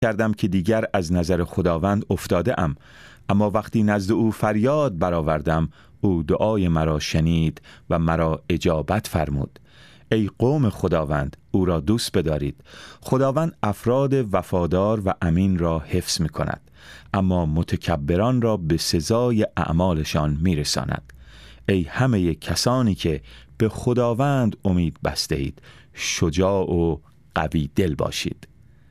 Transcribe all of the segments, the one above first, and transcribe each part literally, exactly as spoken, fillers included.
کردم که دیگر از نظر خداوند افتاده ام، اما وقتی نزد او فریاد برآوردم او دعای مرا شنید و مرا اجابت فرمود. ای قوم خداوند، او را دوست بدارید. خداوند افراد وفادار و امین را حفظ می کند، اما متکبران را به سزای اعمالشان می رساند. ای همه کسانی که به خداوند امید بسته اید، شجاع و قوی دل باشید.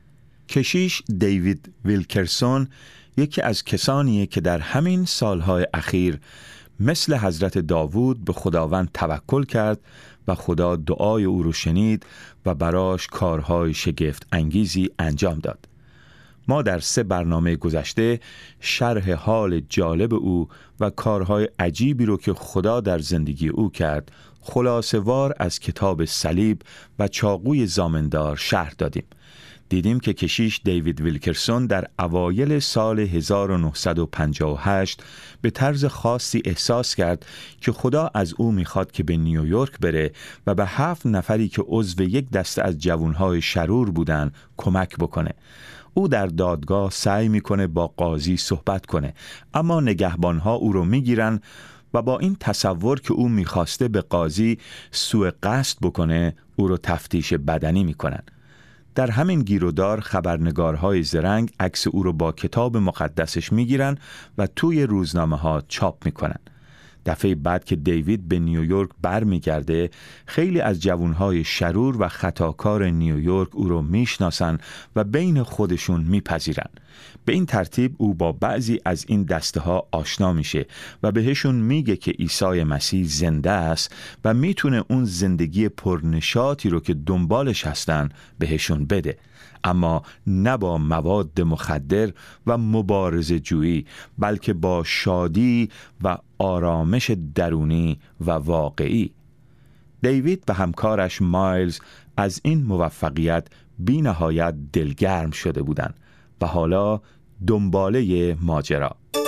کشیش دیوید ویلکرسون یکی از کسانیه که در همین سالهای اخیر مثل حضرت داوود به خداوند توکل کرد و خدا دعای او رو شنید و براش کارهای شگفت انگیزی انجام داد. ما در سه برنامه گذشته شرح حال جالب او و کارهای عجیبی رو که خدا در زندگی او کرد خلاصه وار از کتاب صلیب و چاقوی زامندار شرح دادیم. دیدیم که کشیش دیوید ویلکرسون در اوایل سال هزار و نهصد و پنجاه و هشت به طرز خاصی احساس کرد که خدا از او میخواد که به نیویورک بره و به هفت نفری که عضو یک دسته از جوانهای شرور بودن کمک بکنه. او در دادگاه سعی میکنه با قاضی صحبت کنه، اما نگهبانها او رو میگیرن و با این تصور که او میخواسته به قاضی سوء قصد بکنه او رو تفتیش بدنی میکنن. در همین گیرودار خبرنگارهای زرنگ عکس او رو با کتاب مقدسش میگیرن و توی روزنامه ها چاپ میکنن. دفعه بعد که دیوید به نیویورک بر میگرده، خیلی از جوانهای شرور و خطاکار نیویورک او رو میشناسن و بین خودشون میپذیرن. به این ترتیب او با بعضی از این دسته ها آشنا میشه و بهشون میگه که عیسی مسیح زنده است و میتونه اون زندگی پرنشاطی رو که دنبالش هستن بهشون بده، اما نه با مواد مخدر و مبارزه جویی، بلکه با شادی و آرامش درونی و واقعی. دیوید و همکارش مایلز از این موفقیت بی نهایت دلگرم شده بودند و حالا دنباله ماجرا.